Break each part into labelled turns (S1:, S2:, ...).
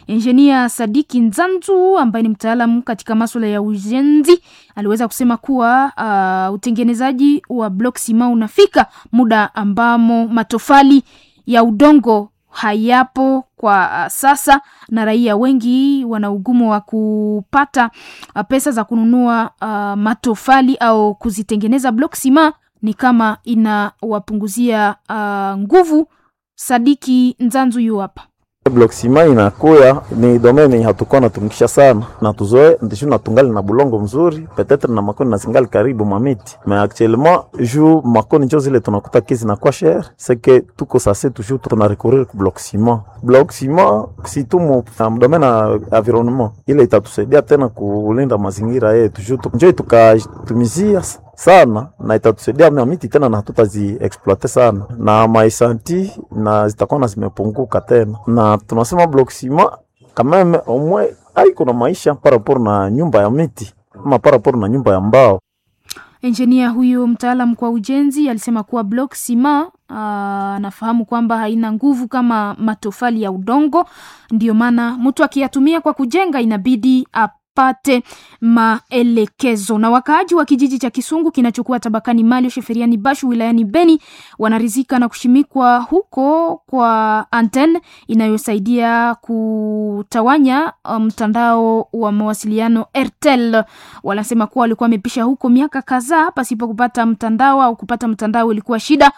S1: Engineer Sadiki Nzanzu ambaye ni mtaalamu katika masuala ya ujenzi aliweza kusema kuwa utengenezaji wa block cement unafika muda ambamo matofali ya udongo hayapo kwa sasa, na raia wengi wana ugumu wa kupata pesa za kununua matofali au kuzitengeneza block cement, ni kama inawapunguzia nguvu. Sadiki Nzanzu yu hapa.
S2: Block cement inakuya ni domaine hatukuwa natumikisha sana na tuzoe ndishu natungali na bulongo mzuri peut-être na makoni na singali karibu mamiti, mais actuellement jou makoni njo zile tunakuta kizi na kwa cher, c'est que tuko sasa toujours tuna recourir ku block ciment. Block ciment si tumo na domaine na environnement ile itatusaidia tena kulinda mazingira yetu, njo tukatumizia sana na itatusaidia mamiti tena na hatutazi exploiter sana na maisanti na zitakuwa na zimepunguka tena, na tunasema block ciment kama omwe haiko na maisha par rapport na nyumba ya miti ama par rapport na nyumba ya mbao.
S1: Engineer huyu mtaalamu kwa ujenzi alisema kuwa block cement nafahamu kwamba haina nguvu kama matofali ya udongo, ndio maana mtu akiyatumia kwa kujenga inabidi pate maelekezo. Na wakaaji wa kijiji cha Kisungu kinachokuwa tabakani Malio Sheferiani Bashu wilayani Beni wanarizika na kushimikwa huko kwa antenne inayosaidia kutawanya mtandao wa mawasiliano Airtel. Wanasema kuwa walikuwa wamepisha huko miaka kadhaa pasipo kupata mtandao au kupata mtandao ilikuwa shida.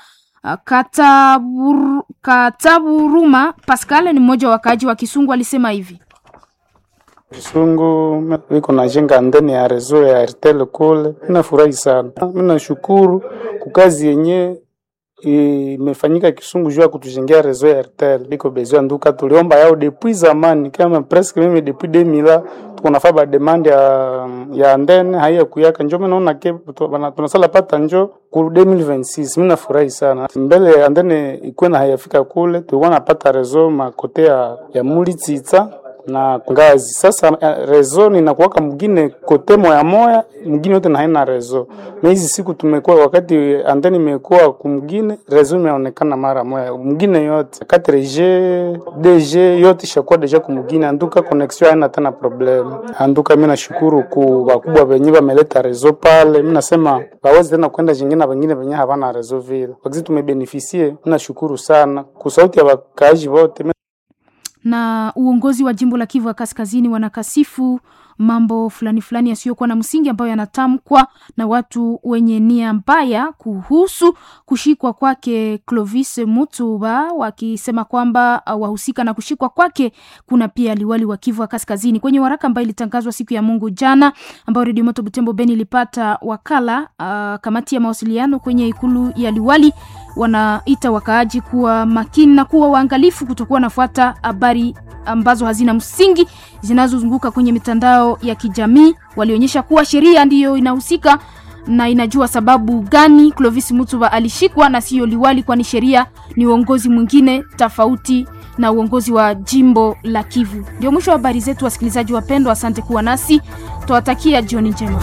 S1: Kataburuma Pascal ni mmoja wa wakaaji wa Kisungu alisema hivi.
S3: Kisungu wiko na jenga ndani ya rezo ya Airtel kule. Ninafurahi sana. Ninashukuru kwa kazi yenye imefanyika Kisungu juu ya kutujengea rezo ya Airtel. Biko bezo nduka tuliomba yao depuis zamani kama presque meme depuis 2000 tuko nafanya ba demande ya ndene haya kuyaka njoo naona ke tunasala pata njoo ku 2026. Mimi nafurahi sana. Mbele ya ndene ikuwa na hayafika kule tulikuwa napata rezo makote ya Mulitsitsa na ngazi. Sasa rezo inakuwaka mwingine kote moya mwingine yote na haina rezo. Na hizi siku tumekuwa wakati anteni imekuwa kumwingine rezo imeonekana mara moja mwingine yote 4G DG yote shakuwa deja kumwingine, anduka connection haina tena problem. Anduka mimi nashukuru kwa wakubwa wenyewe wameleta rezo pale. Mimi nasema bawezi tena kwenda jingine wengine wenyewe hawana rezo vile. Wakati tumebeneficie, nashukuru sana kwa sauti ya wakaaji wote.
S1: Na uongozi wa jimbo la Kivu ya Kaskazini wanakasifu mambo fulani yasiyokuwa na msingi ambayo yanatamkwa na watu wenye nia mbaya kuhusu kushikwa kwake Clovis Mutuba, wakisema kwamba wahusika na kushikwa kwake kuna pia liwali wa Kivu ya Kaskazini. Kwenye waraka ambayo ilitangazwa siku ya Mungu jana ambayo Radio Moto Butembo Beni ilipata wakala kamati ya mawasiliano kwenye ikulu ya liwali, wanaita wakaaji kuwa makini na kuwa waangalifu kutokuwa nafuata habari ambazo hazina msingi zinazozunguka kwenye mitandao ya kijamii. Walionyesha kuwa sheria ndiyo inahusika na inajua sababu gani Clovis Mutuba alishikwa na sio liwali, kwani sheria ni uongozi mwingine tofauti na uongozi wa jimbo la Kivu. Ndio mwisho wa habari zetu, wasikilizaji wapendwa, asante kuwa nasi. Tuwatakia jioni njema.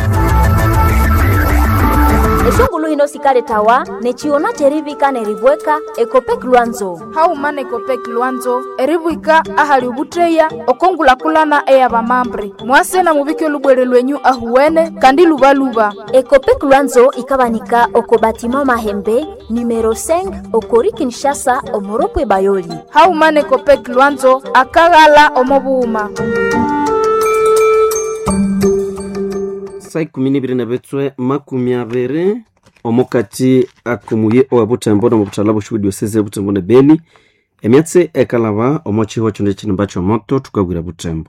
S4: Eshongulu hino sikale tawa nechiona cherivika neribweka Ekopek Luanzo.
S1: Haumane Ekopek Luanzo eribwika ahali ubutreya okongula kulana eya bamambre. Mwase na mubike lubwere lwenyu ahuwene kandi lubaluba.
S4: Ekopek Luanzo ikabanika okobatima Mahembe numero 5 okori Kinshasa omoropwe Bayoli.
S1: Haumane Ekopek Luanzo akagala omobuuma.
S5: Kuminibiri na betwe makumyabere omokati akumuye owabutembo na mubutalabu shudi oseze butembo na Beni emyatse ekalaba omochi ho chonde chinimbacho moto tukagwira butembo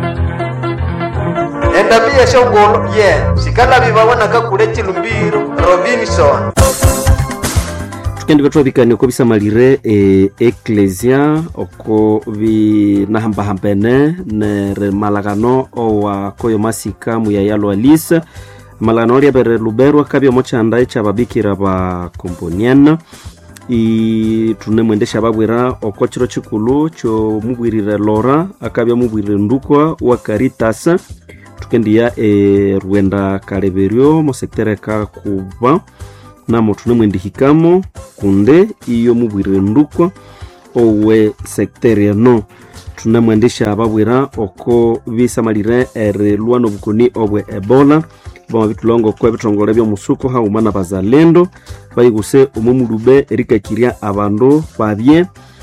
S6: endabia shongolo sikala bibabona kakuleti lumbiro Robinson
S5: kendi betwa bikane ko bisamalire ecclesia oko bi nahamba hambene ne malagano owa koyo masika mu ya yalo alisa malagano ya bere luberwa kabyo mochanda cha babikira ba komponiana tunemwendesha babwira okochiro chikulu cho mugwirire lora akabya mugwirire ndukwa wa Caritas tukendia Rwenda Kaleberio mo sektere ka kuba na motu nemwendihikamo kunde iyo mubwire ndukwa owe sektere no tunamwendesha babwira oko bisamalire lwano bukoni obwe Ebola bama bitulongo kwa bitongole byo musuko haumana bazalendo bayiguse umumurube erikakiria abandu babye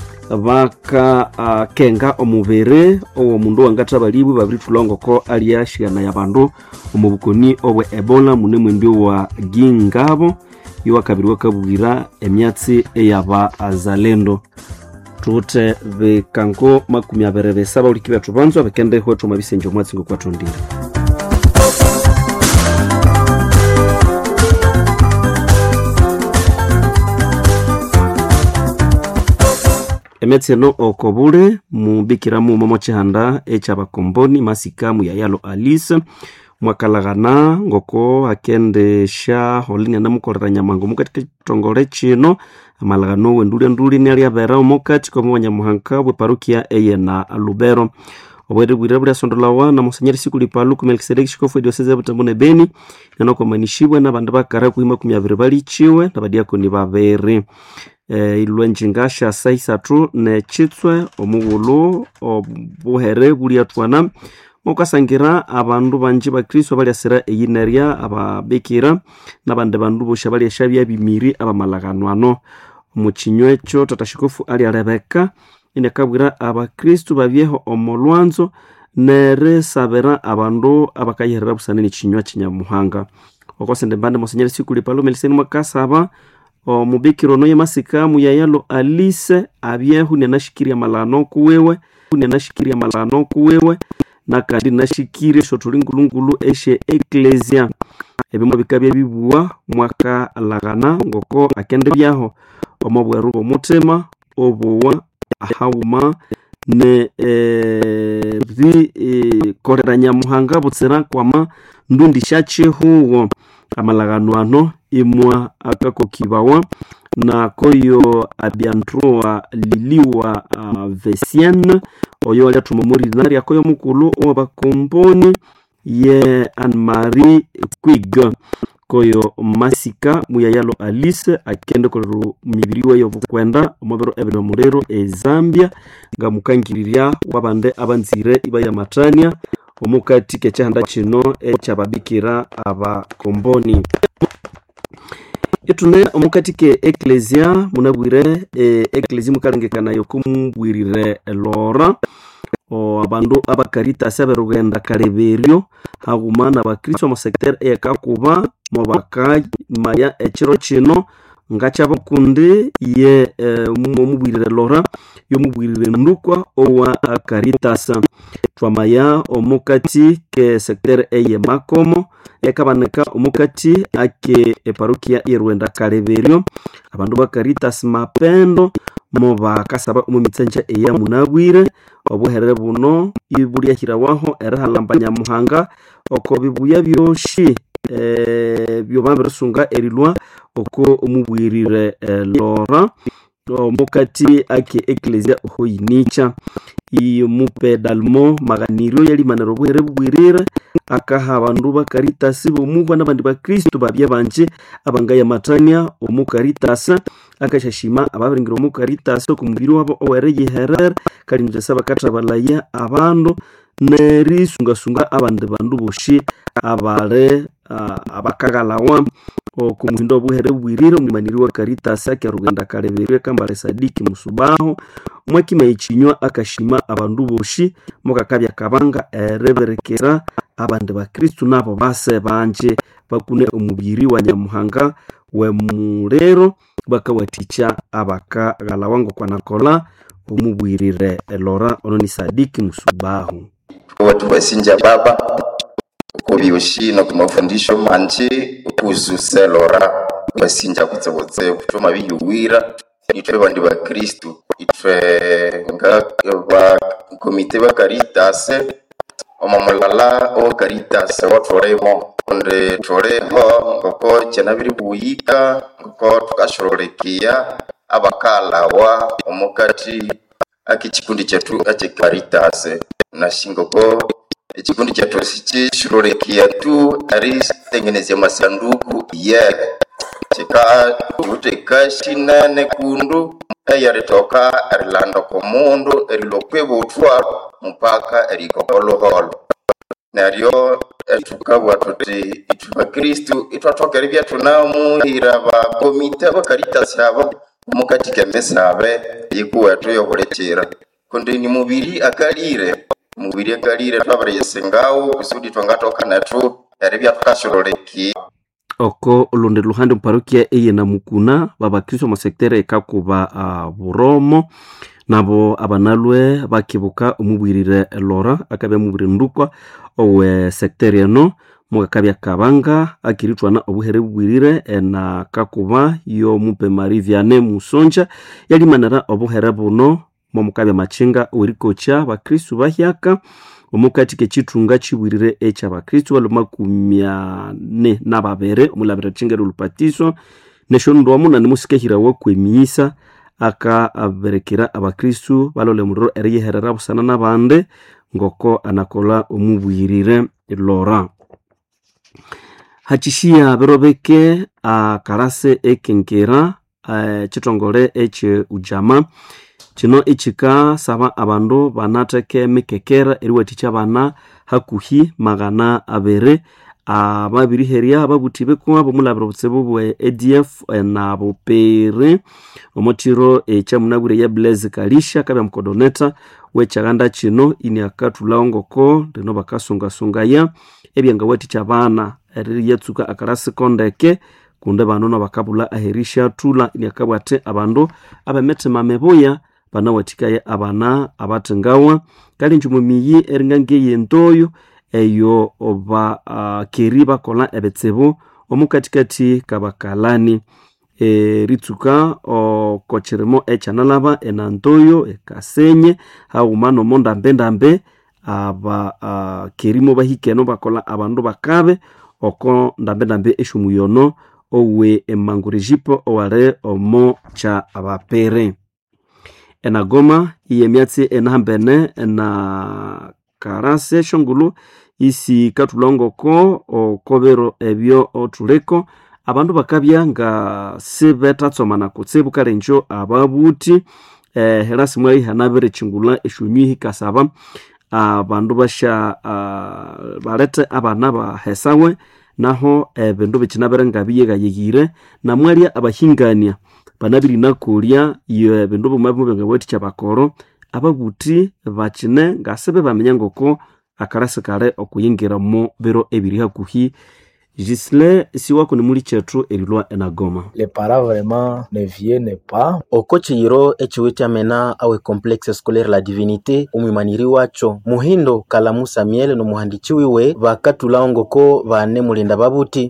S5: baka kenga omubere owo mundu wangata balibu babiri tulongo ko aliyashigana yabandu omubukoni obwe Ebola munemwendo wa Gingabo iwa kabiri wakabwira emyatsi eyaba azalendo tute bekanko makumi abere besaba ulikiba tubanzo bekende hwetu mabisenjo mwatsingo kwa tondira emetseno okobule mubikira mu momo chihanda echabakomboni masikamu ya yalo Alice mwakalagana ngoko akendesha holini anamukorera nyamango mukati tongole chino amalagano wendule ni aliabera omukati kwa mwanyamuhanka bwe parokia eye na Lubero obwere bwira bwa sondolawa na Monseigneur Sikuli Paluku Melkisedeki Shikofu diocese ya Butambune Beni nanoko manishibwe n'abantu bakara kuima 20 balichiwe n'abadiakoni babere ilwenjingasha saisatu ne chitswe omugulu obuhere buli atwana mukasangira abandu banji ba Kristo bali asera eyineria ababekira nabande bandu bosha bali ashabya bimiri abamalaganwano muchinywecho tatashikofu ali alebeka inekabwira aba Kristo babyeho omolwanzo nere sabera abandu abakayerera busanene chinywa kinyamuhanga okosende bande Monseigneur Sikuli Paluku Meliseni makasaba omubikiro no yemasikamu ya yalo Alice abyehu nenashikiria malano kuwewe nakandi nashikire shotulingulungulu eshe Ecclesia ebimo bikabye bibuwa mwaka lagana ngoko akende byaho omobweru omutema obuwa hauma ne korera nyamuhanga butsera kwama ndundi shache huwo amalagano imwa akakokibawa na koyo abiantroa liliwa Vesienne oyo ali atumamuri nari akoyo mukulu obakomboni ye Anne-Marie Quig koyo masika muyayalo Alice akende kolero mibiriwe yo bukwenda omobero ebero murero Zambia ngamukangiriria wabande abanzire ibaya matania omukati kechanda chino echababikira abakomboni etune omukati ke Ecclesia munabwire Ecclesia mukalengekana yokumbwirire lora abandu abakarita saberugenda kaleberio hagumana abakristo mu secteur ekakuba mobaka maya echiro chino ngacha bakunde ye mumubwirire lora yomubwirire ndukwa owa Caritas twamaya omukati ke secteur eye makomo yakabaneka omukati ake parokia yerwenda kaleberio abandu ba Caritas mapendo moba kasaba umumitsenja eya munabwire obuherere buno ibuli yakirawaho erahalambanya muhanga oko bibuya byoshi byobamberusunga erilwa oko umubwirire lora omukati ake Ecclesia hoyinicha mupe dalmo maganirio yali manero buhere bwirire akaha abandu ba Caritas bomuva nabandi ba Kristo babye banje abangaya matania omu Caritas akashashima ababiringira omu Caritas ku mubiri wabo owereye herer kalinje saba katabalaya abandu neri sunga abandi bandu boshi abale abakagalawa okumuhindo buhere bwirire omumaniri wa Caritas akarugenda kaleberwe kambale Sadiki Musubaho mwakima ichinywa akashima abandu boshi mukakabya kabanga ereberekera abandi ba Kristo nabo base banje bakune omubiri wa nyamuhanga we murero bakawaticha abakagalawango kwa nakola omubwirire lora ononi Sadiki Musubaho
S7: watu basinja baba kubyoshi no kumafundisho manje kuzuse lora basinja kutsebotse kutuma biyuwira itwe bandi ba Kristo itwe nga ba komite ba Caritas omamulala o Caritas watoremo onde toreho ngoko chenabiri buyika ngoko tukashororekia abakala wa omukati akikikundi chetu ache Caritas na shingoko ekikundi chetu sichishororekia tu ari tengenezia masanduku cheka uteka shinane kundu eyaritoka erilanda komundu erilokwibuthwa mpaka erikopoluholo neryo tukabwa tuti itwa Kristu itwatokera byatunamuhira ba komite bakaritas abo mukatika mesabe yikuwetu yokuletira kundi ni mubiri akalire twabare yesengawo kusudi twangatoka natu eribya tukashoroleki
S5: oko olonde luhande mparokia eye na mukuna babakristo mu sektere kakuba buromo nabo abanalwe bakibuka omubwirire lora akabya mubwirire ndukwa owe sektere eno mugakabya kabanga akiritwana obuhere bubwirire na kakuba yo mupe Mariviane Musonja yalimanara obuhere buno mukabya machinga werikocha bakristo bahyaka omukati kechitunga chibwirire echa bakristo balomakumya ne nababere omulabira chingero lupatiso neshondo amuna nimusikehira wokwemisa aka aberekera abakristo balole muriro eriyeherera busana nabande ngoko anakola omubwirire lora hachishia berobeke akarase ekenkera chitongole eche ujama chino ichika saba abandu banateke mikekera eriwaticha bana hakuhi magana abere ababiriheria ababutibe kwa bomulabiro butsebo bwe ADF na bopere omotiro echamunabure ya Blaise Kalisha kabya mkodoneta wechaganda chino ini akatulaongoko rino bakasonga ya ebyanga waticha bana eriyatsuka akarasi kondeke kunde banono bakabula aherisha tula ini akabwate abandu abemete mameboya bana watikaye abana abatengawa kali njumumiyi eringange yentoyo eyo oba keriba kola ebetsebo omukatikati kabakalani ritsuka o kocheremo echanalaba enantoyo ekasenye haumano monda mbendambe aba kerimo bahikeno bakola abandu bakabe oko ndambendambe eshumuyono owe emangurijipo oware omo cha abapere enagoma iyemiatsi enahambene na karase shongulu isi katulongoko okobero ebyo otuleko abandu bakabya nga sibetatsomana kutsebu kalenjo ababuti helasi mwai hanabere chingula eshunyihi kasaba abandu basha balete abana bahesawe naho ebindu bikinabere ngabiye gayigire na mwalia abahingania banabiri nakulya iyo ebindu bumabwe ngabweti cyabakoro ababuti bakine ngasebe bamenya ngoko akarase kare okuyingira mu biro ebiri hakuhi Gisle siwako ni muri chetu erilwa enagoma.
S8: Les parents vraiment ne viennent pas.
S9: Okochiro echiwita mena awe complexe scolaire la divinité umwimaniri wacho. Muhindo Kalamu Samuel no muhandichi wiwe bakatulaongoko bane mulinda babuti.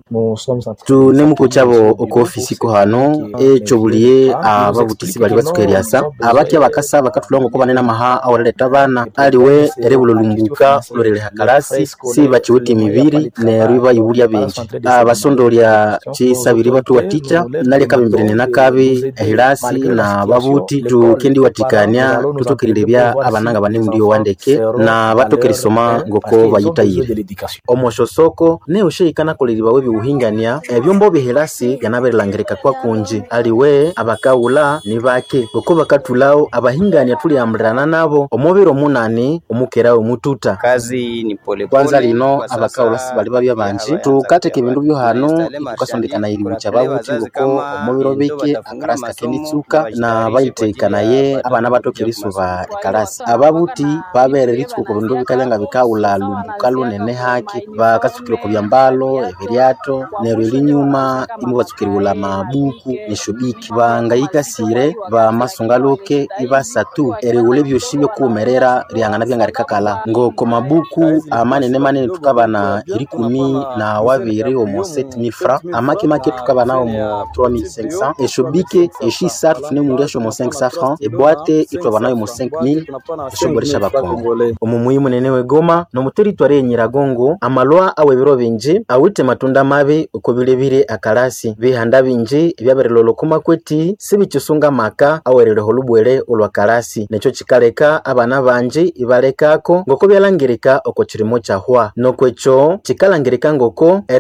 S9: Tu nemuko chabo oko ofisi ko hano echobuliye ababuti sibali batsukeriasa. Abaki abakasa bakatulaongoko bane namaha awaleta bana aliwe erebululumbuka lorele hakalasi si bachiwiti mibiri ne riba yubulia benji. Abasondolya chisabiri batu waticha nali kabimbirene nakabi ehirasi na babuti tukendi watikanya tutokirire bya abananga bane ndiyo wandeke na batokerisoma ngoko bayitayire omoshosoko ne usheyikana koleriba webi uhingania ebyombo bihirasi yanaberelangereka kwa kunji aliwe abakawula nibake uko bakatulao abahingania tuli amrana nabo omobero munani omukera omututa
S10: kazi ni pole
S9: kwanza lino abakawula sibali babya banji tukate kibindu byo hano ukasondekana iri cyababuti ngoko omubiro beke akarasi kenitsuka na bayitekana ye abana batokeriso ba karasi ababuti babere ritsuko bindu bikayanga bikawula lumbuka lunene haki bakasukiro ko byambalo ebiriato nero linyuma imubatsukirula mabuku nishubiki bangayika sire ba masungaloke ibasatu erewule byoshibyo kumerera ryangana byangarikakala ngoko mabuku manene tukabana iri 10 na wabiri omo 7000 francs amaki make tukabana omo 3500 eshobike eshisa tune murisho omo 500 francs e boite itwabana omo 5000 eshoboresha bakongo omo muyimu nenewe Goma no muteritwari Nyiragongo amalwa awebiro binji awite matunda mabe uko birebire akarasi bihanda binji byaberelolo kuma kweti sibichusunga maka awerere holubwere olwa karasi necho chikaleka abana banje ibalekako ngoko byalangirika oko kirimo cyahwa no kwecho chikalangirika ngoko ere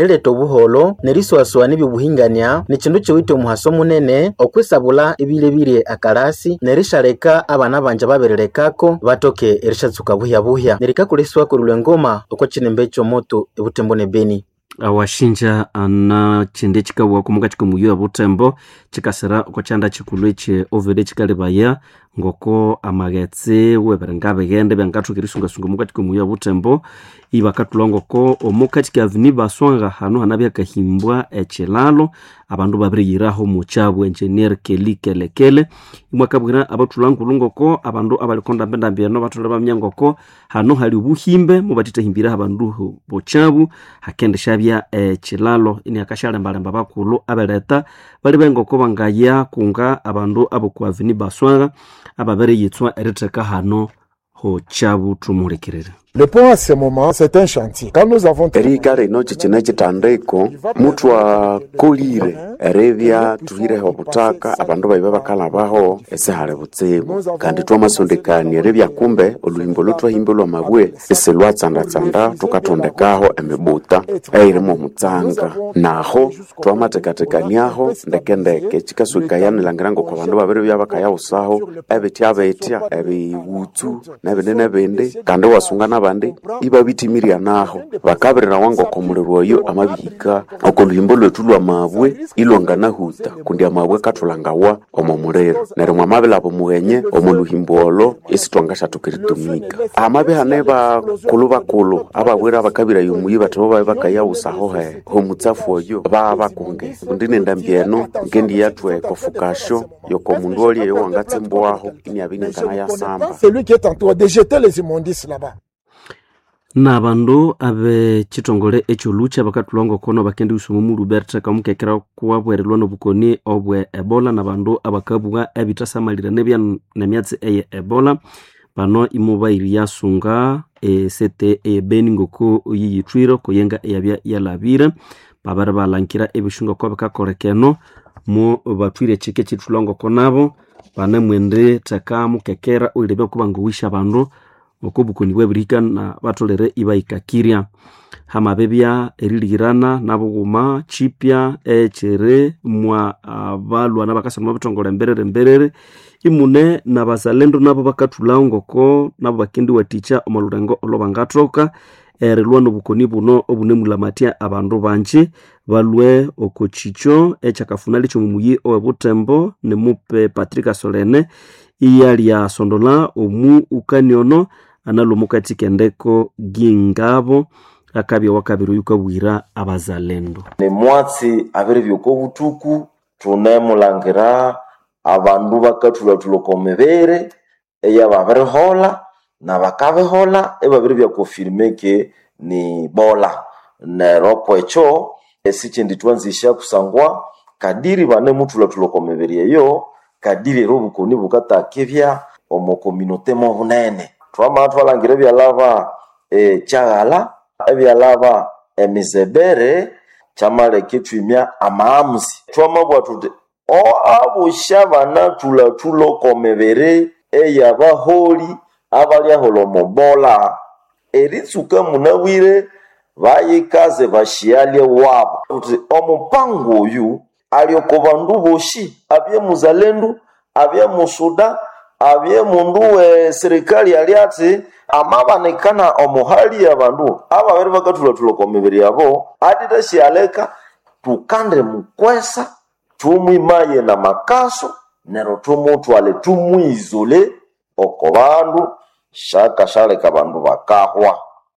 S9: erileta obuholo neriswaswa n'ebyobuhingania ni kindu kiwite omuhaso munene okwisabula ebilebire akalasi nerishaleka abana banje baberelekako batoke erishatsuka buhya nerikakuleswa kurulwe ngoma oko kinembe ky'omoto ebutembo ne Beni.
S5: Awashinja ana chende chikawa kumuka chikumuyo ya Butembo chikasera kwa chanda chikulu eche ovede chikalibaya ngoko amagetse weberengabe gende byangatu kirisunga sunga muka chikumuyo ya Butembo iba katulongo ko omuka chikavini baswanga hanu hanabya kahimbwa echelalo abandu babiriraho muchabu engineer kelekele imwakabwira abatulangu lungo ko abandu abalikonda mbenda mbiyano batula bamyango ko hanu hali ubuhimbe mubatita himbira abandu bochabu hakende shabya chilalo ini akashale mbalemba bakulu abeleta bali bengoko bangaya kunga abandu abokwavini baswanga ababere yitswa eriteka hano ho chabu tumulikirira.
S10: Le point à ce moment, c'est un chantier. Quand nous avons
S11: erikare no chichina chitandeko mutu wa kolire erevya tuhire hobutaka abandu baiba bakala baho ese hale butsibu kandi twamasondekani erevya kumbe oluhimbo lutwa himbo lwa mabwe ese lwatsanda tukatondekaho emebuta eirimo mutsanga naho twamatekaniaho ndekendeke chikaswikayani langirango kwa bandu babere bya bakaya usaho ebetya ebiwutsu nebende kandi wasungana bandi iba bitimiria naho bakabirira wango komulirwa yo amabihika okoluhimbo lwetu lwa mabwe ilongana huta kundi amabwe katulangawa omomurero nerimo amabela bomugenye omuluhimbolo isitwangasha tukiritumika amabihane ba kulu ababwira bakabira yumuyi batoba bakaya usaho he homutsafu oyo baba kunge ndine ndambieno ngendi yatwe kofukasho yoko mundu oli yo wangatsembwaho inyabine kana ya samba
S10: celui qui est en train de jeter les immondices là-bas.
S5: Na bandu abe chitongole echo lucha bakatulongo kono bakendi usumu Roberta kamukekera kuwa bwerelwa no bukoni obwe Ebola na bandu abakabuga ebitasamalira nebya nemyatsi eye Ebola bano imubairi yasunga sete Beni ngoko yiyitwiro koyenga eyabya yalabira babara balankira ebishunga kwa bakakorekeno mu batwire chike chitulongo konabo bana mwende takamu kekera ulebe kubango wisha bandu okobukoni bwebirika na batolere ibaikakiria hamabebya erilirana nabuguma chipya echere mwa balwa nabakasana bitongole mberere imune nabazalendo nabo bakatulangoko nabo bakendi waticha omalurengo olobangatoka erilwano bukoni buno obunemulamatia abandu banje balwe okochicho echakafunali chomumuyi obutembo nemupe Patrick Solene iyali ya sondola omu ukaniono analomukati kendeko gingabo akabya wakabiru yukabwira abazalendo
S12: ne mwatsi aberevyo butuku tunemulangira abandu bakatula tulokomebere eya baberehola na bakabehola ebaberevya confirmeke ni bola ne ropo echo esichendi twanzisha kusangwa kadiri bane mutula tulokomebere eyo kadiri robukoni bukatakebya omo communauté mo bunene twama twalangire bya lava chagala ebya lava emizebere chamale kitwimya amaamzi twama bwatude o abushabana tulokomebere eya baholi abalya holomo bola eritsuka munawire bayikaze bashialie wabo omupango uyu alioko bandu boshi abye muzalendo abye musuda abye mundu serikali aliati amabanekana omuhali ya bandu ababere bakatula tulokomebere yabo adita shialeka tukande mukwesa tumwimaye na makaso nero tumutwale tumwizole oko bandu shaka shaleka bandu bakahwa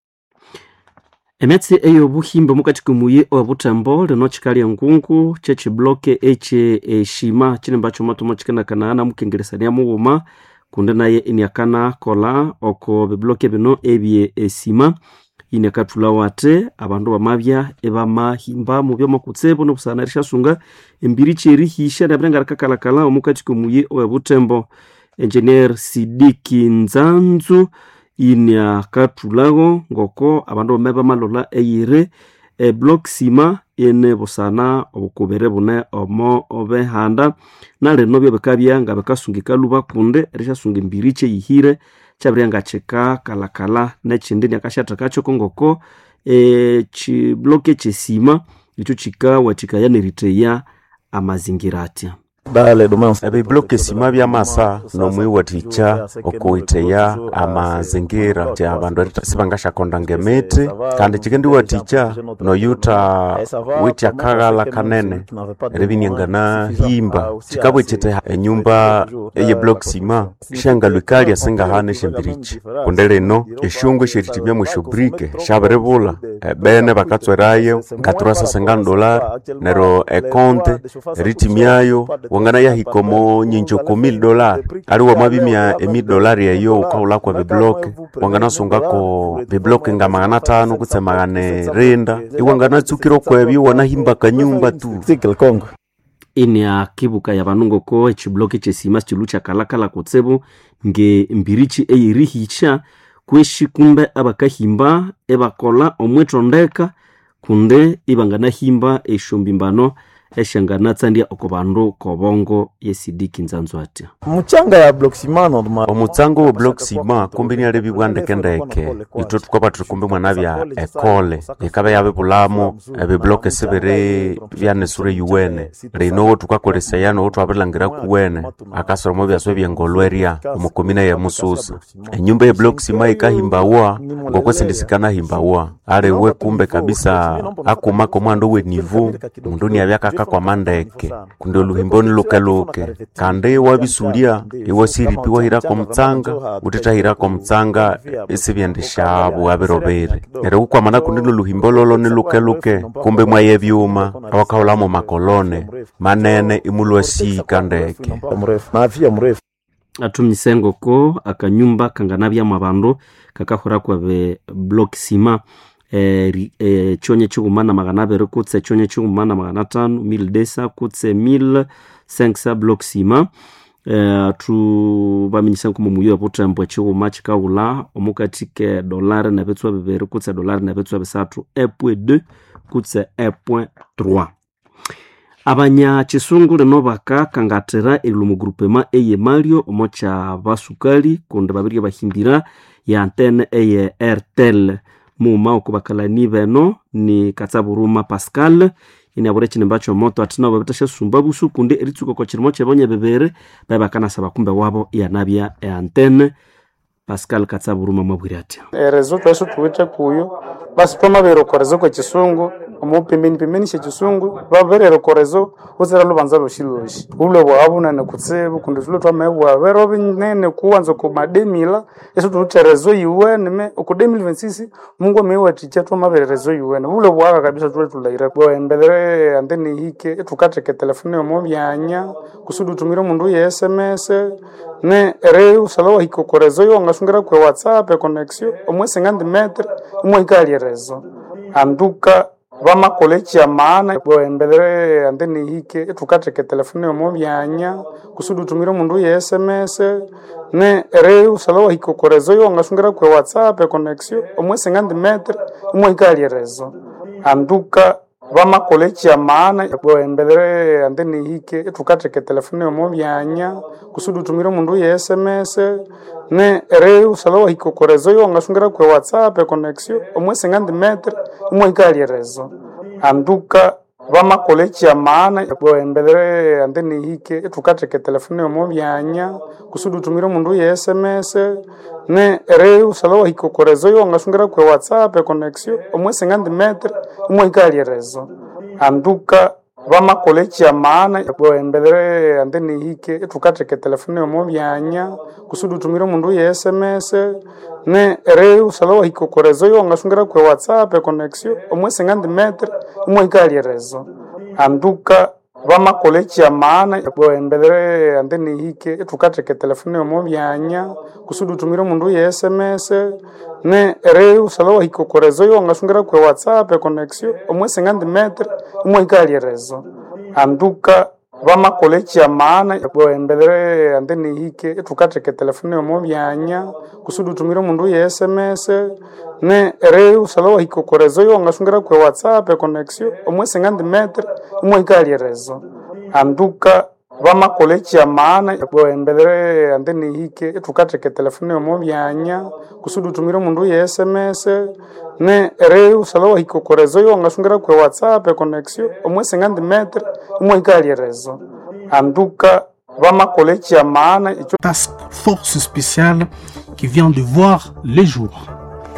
S5: emetsi eyo buhimbe mukati kumuye obutembo lino chikali ngungu chechi bloke eche shima chine mbacho matomo chikana kana mukengeresania muwuma kunde naye inyakana kola oko bebloke bino ebye esima inyakatula wate abandu bamabya ebamahimba mu byo makutsebo no busanarisha sunga embiri cheri hisha nabrenga kakalakala omukati kumuye obutembo engineer Sidiki Nzanzu inya katulago ngoko abandu bameba malola eyire block sima ene busana obukubere bune omo obehanda nale nobyo bekabya nga bekasungika luba kunde rishasunga mbiriche yihire chabrenga cheka kalakala nechindi nyakashata kacho kongoko chibloke chesima icho chikawa chikayana Eritrea amazingira atya
S2: dale domain
S11: ebibloke sima byamasa nomwiwathikya okuwitheya amazingira ti abandu sibangashakonda ngemiti kandi chikendiwathikya noyuta witya kaghala kanene eribinyangana himba chikabwechete enyumba eye block sima shangalwikalya singahane shembirichi kunde lino eshungu sheritimya mushubrike shaberibula bene bakatswerayo $350 nero ekonte ritimyayo wangana ya hikomo nyinjo $1,000 aliwa mabimya $1,000 yayo ukaula kwa bibloke wangana sungako bibloke nga 500 kutse 400 iwangana tsukiro kwebyo wanahimba kanyumba tu
S2: Kongo
S5: ini akibuka ya banungo ko chibloke chesima chilucha kalakala kutsebo nge mbirichi eyirihicha kweshi kumbe abakahimba ebakola omwetondeka kunde ibangana himba eshombimbano eshangana tsandia okubandu kobongo yesidiki nzanzu atya
S2: muchanga ya block ciment
S11: omutsango wa block ciment kumbe ni ale bibwandekendeke ito tukopa tukumbe mwana bya ekole ikabe yabe bulamo ebe block sebere byanesure yuwene rino tukakolesa yano otwabelangira kuwene akasoromo byaswe byengolweria omukomina ya mususa enyumba ya block ciment ikahimbawa ngokwesindisikana himbawa ale we kumbe kabisa akuma komando we nivu mundu ni abyaka kwa mandeke kunde luhimboni lukaluke kande wabisulia iwasiripiwa hirako mtsanga uteta hirako mtsanga isibyendesha abo abirobere nere ukwa mana kunde luhimbololo ni lukaluke kumbe mwaye byuma awakaulamo makolone manene imulwasi kandeke
S2: mrefu
S5: atumyisengo ko akanyumba kanganabya mabandu kakahura kwa be block sima chonye chugumana maganabere kutse chonye chugumana maganatano 1200 kutse 1500 block sima tu baminyisa nkumu muyo potambwa chuguma chikaula omukatike $1 na betswa bebere kutse $1 na betswa besatu 1.2 kutse 1.3 abanya chisungu lino baka kangatera ilumu groupement eye Mario omocha basukali kunde babiri bahimbira ya antenne eye Airtel muma okubakalani beno ni Katsaburuma Pascal ina borechi nembacho moto atina babetasha sumba busu kunde eritsuko ko chirimo chebonye bebere babakana saba kumbe wabo ya nabia e antenne Pascal Katsaburuma mabwirati
S3: rezo tweso tuwita kuyo basi toma bero korezo ko chisungu pembeni chisungu baberero korezo uzera lubanza loshiloshi ule bwabo na kutsebu kunde zulo twamebwa bero binene kuanza ku mademila eso tuterezo yuwene me ku 2026 mungu amewa ticha twaberezo yuwene ule bwaga kabisa tulaira bo embelere andeni hike tukateke telefone mo byanya kusudu tumira mundu ya SMS ne reu salo hiko korezo yo ngasungira kwa WhatsApp connection omwe 50 metre omwe ikali rezo anduka vama kolechi ya maana bo embelere andeni hike tukateke telefone mo byanya kusudu tumira mundu ya SMS ne reu salo hiko korezo yo ngasungira kwa WhatsApp connection omwe 50 metre omwe ikali rezo anduka vama kolechi ya maana bo embelere andeni hike tukateke telefone mo byanya kusudu tumira mundu ya SMS ne reu salo hiko korezo yo ngasungira kwa WhatsApp connection omwe 50 metre omwe ikali rezo anduka vama kolechi ya maana bo embelere andeni hike tukateke telefone mo byanya kusudu tumira mundu ya SMS ne reu salo hiko korezo yo ngasungira kwa WhatsApp connection omwe 50 metre omwe ikali rezo anduka vama kolechi ya maana bo embelere andeni hike tukateke telefone mo byanya kusudu tumira mundu ya SMS ne reu salo hiko korezo yo ngasungira kwa WhatsApp connection omwe 50 metre omwe ikali rezo anduka vama kolechi ya maana bo embelere andeni hike tukateke telefone mo byanya kusudu tumira mundu ya SMS ne reu salo hiko korezo yo ngasungira kwa WhatsApp connection omwe 50 metre omwe ikali rezo anduka vama kolechi ya maana bo embelere andeni hike tukateke telefone mo byanya kusudu tumira mundu ya SMS ne reu salo hiko korezo yo ngasungira kwa WhatsApp connection omwe 50 metre omwe ikali rezo anduka vamakolechi ya maana boembelere andeni hike tukateke telefone omo byanya kusudi tumire mundu ye SMS ne ere usalo hikokorezo yo ngasungira kwa WhatsApp connexion omwe 50 metre omwe ikali rezo anduka vamakolechi ya maana
S13: task force spéciale qui vient de voir les jours.